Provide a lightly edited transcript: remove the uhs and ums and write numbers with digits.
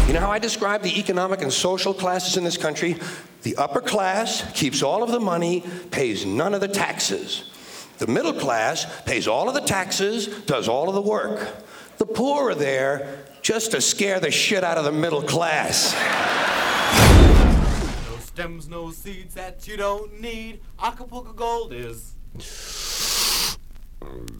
You know how I describe the economic and social classes in this country? The upper class keeps all of the money, pays none of the taxes. The middle class pays all of the taxes, does all of the work. The poor are there just to scare the shit out of the middle class. No stems, no seeds that you don't need. Acapulco Gold is